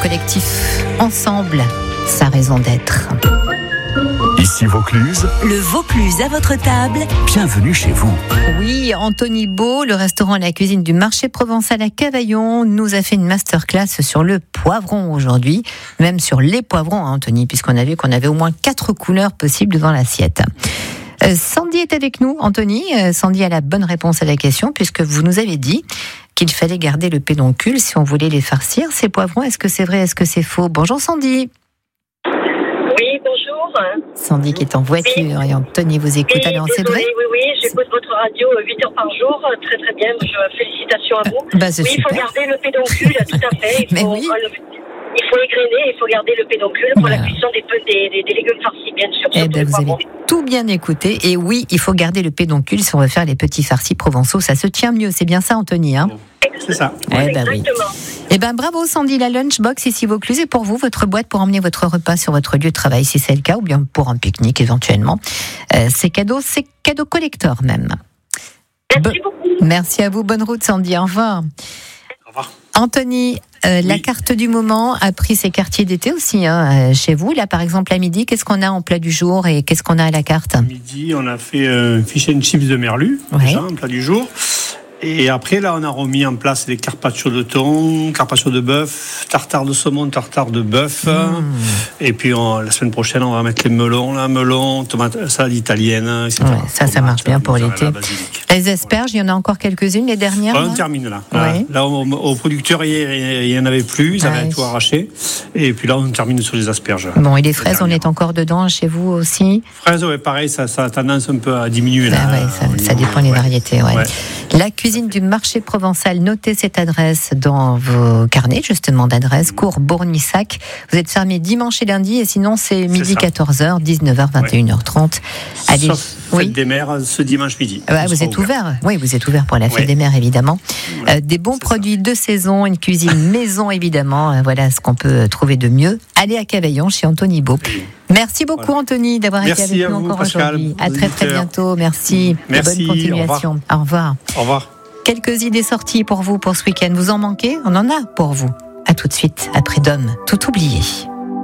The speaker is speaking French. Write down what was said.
collectif Ensemble, sa raison d'être. Ici Vaucluse. Le Vaucluse à votre table. Bienvenue chez vous. Oui, Anthony Beau, le restaurant et la cuisine du marché provençal à Cavaillon, nous a fait une masterclass sur le poivron aujourd'hui. Même sur les poivrons, Anthony, puisqu'on a vu qu'on avait au moins 4 couleurs possibles devant l'assiette. Sandy est avec nous, Anthony. Sandy a la bonne réponse à la question, puisque vous nous avez dit qu'il fallait garder le pédoncule si on voulait les farcir, ces poivrons. Est-ce que c'est vrai, est-ce que c'est faux? Bonjour Sandy. Oui, bonjour. Sandy qui est en voiture et Anthony vous écoute. Alors, c'est vrai? Oui, j'écoute votre radio 8 heures par jour. Très très bien, félicitations à vous. C'est oui, super. Il faut garder le pédoncule, tout à fait. Il faut égrener, il faut garder le pédoncule pour la cuisson des légumes farcis, bien sûr. Vous avez tout bien écouté. Et oui, il faut garder le pédoncule si on veut faire les petits farcis provençaux. Ça se tient mieux. C'est bien ça, Anthony, hein? C'est ça. Oui. Bravo Sandy, la Lunchbox ici Vaucluse est pour vous, votre boîte pour emmener votre repas sur votre lieu de travail si c'est le cas, ou bien pour un pique-nique éventuellement. C'est cadeau collector même. Merci beaucoup. Merci à vous, bonne route Sandy, au revoir. Au revoir. Anthony, la carte du moment a pris ses quartiers d'été aussi chez vous. Là par exemple à midi, qu'est-ce qu'on a en plat du jour et qu'est-ce qu'on a à la carte? À midi, on a fait fish and chips de merlu, déjà, un plat du jour. Et après, là, on a remis en place les carpaccio de thon, carpaccio de bœuf, tartare de saumon, tartare de bœuf. Et puis, la semaine prochaine, on va mettre les melons, tomates, salade italienne, etc. Ça marche bien pour l'été. Les asperges, il y en a encore quelques-unes, les dernières? On termine là. Ouais. Là, au producteur, il n'y en avait plus, ils avaient tout arraché. Et puis là, on termine sur les asperges. Bon, et les fraises, on est encore dedans chez vous aussi? Fraises, pareil, ça a tendance un peu à diminuer. Ça dépend des variétés. Ouais. La cuisine du marché provençal, notez cette adresse dans vos carnets, justement, d'adresse, cours Bournissac. Vous êtes fermé dimanche et lundi, et sinon, c'est midi 14h, 19h, 21h30. Allez. Sauf fête des mères, ce dimanche midi. Vous êtes ouvert. Oui, vous êtes ouvert pour la fête des mères, évidemment. Des bons produits de saison, une cuisine maison, évidemment. Voilà ce qu'on peut trouver de mieux. Allez à Cavaillon, chez Anthony Beau. Merci beaucoup, Anthony, d'avoir été avec nous encore aujourd'hui. À très très bientôt. Merci. Et bonne continuation. Au revoir. Au revoir. Quelques idées sorties pour vous pour ce week-end. Vous en manquez? On en a pour vous. À tout de suite, après Dom, tout oublié.